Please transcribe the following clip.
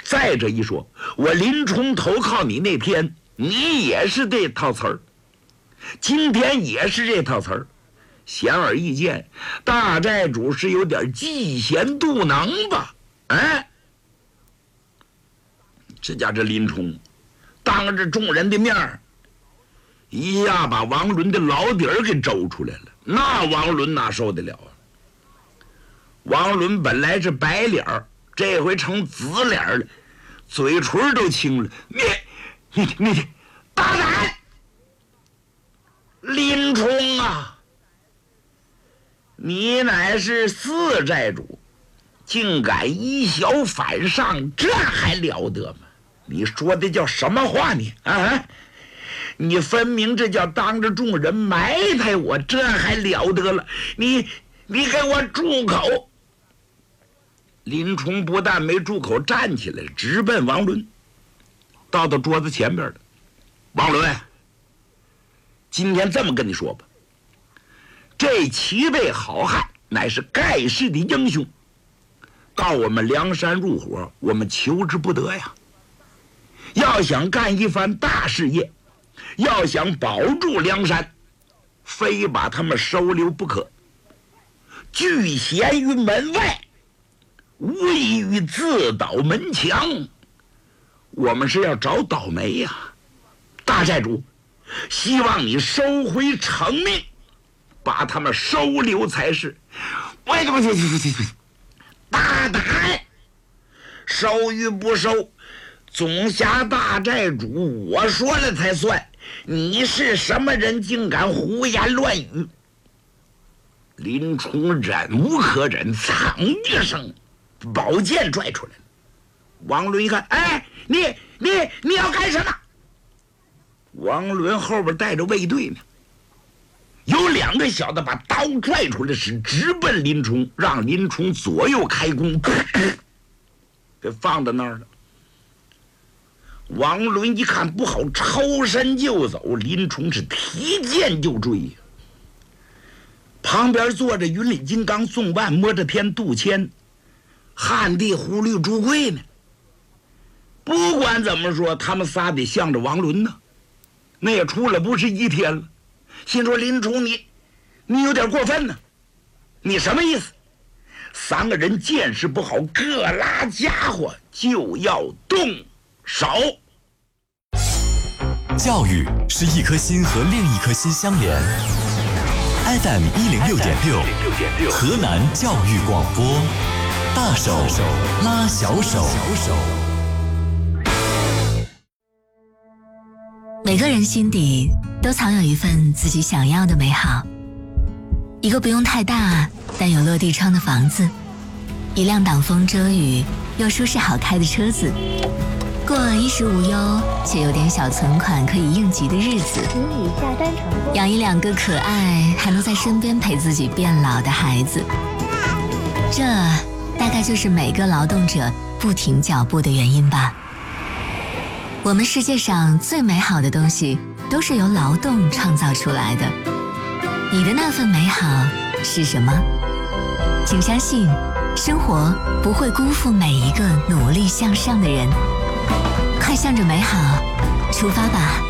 再者一说，我林冲投靠你那天，你也是这套词儿，今天也是这套词儿，显而易见，大寨主是有点嫉贤妒能吧？哎，这家这林冲当着众人的面儿，一下把王伦的老底儿给周出来了，那王伦哪受得了啊？王伦本来是白脸儿，这回成紫脸了，嘴唇都青了。你大胆！林冲啊，你乃是四寨主，竟敢以小反上，这还了得吗？你说的叫什么话你啊？你分明这叫当着众人埋汰我，这还了得了？你给我住口！林冲不但没住口，站起来直奔王伦，到桌子前边了。王伦，今天这么跟你说吧，这7位好汉乃是盖世的英雄，到我们梁山入伙，我们求之不得呀。要想干一番大事业，要想保住梁山，非把他们收留不可。拒贤于门外，无异于自捣门墙，我们是要找倒霉呀！大寨主，希望你收回成命，把他们收留才是。喂，大胆！收与不收，总辖大寨主我说了才算。你是什么人，竟敢胡言乱语？林冲忍无可忍，噌一声，宝剑拽出来了。王伦一看，哎，你要干什么？王伦后边带着卫队呢，有2个小子把刀拽出来，是直奔林冲，让林冲左右开弓，给放到那儿了。王伦一看不好，抽身就走，林冲是提剑就追。旁边坐着云里金刚、宋万、摸着天、杜迁、汉帝、忽律、朱贵呢。不管怎么说，他们仨得向着王伦呢。那也出了不是1天了，心说林冲你有点过分呢，你什么意思？3个人见势不好，各拉家伙就要动手。 教育是一颗心和另一颗心相连。FM 106.6，河南教育广播，大手拉小手。 每个人心底都藏有一份自己想要的美好，一个不用太大但有落地窗的房子，一辆挡风遮雨又舒适好开的车子，过衣食无忧且有点小存款可以应急的日子，养1、2个可爱还能在身边陪自己变老的孩子，这大概就是每个劳动者不停脚步的原因吧。我们世界上最美好的东西都是由劳动创造出来的，你的那份美好是什么？请相信，生活不会辜负每一个努力向上的人。快向着美好出发吧。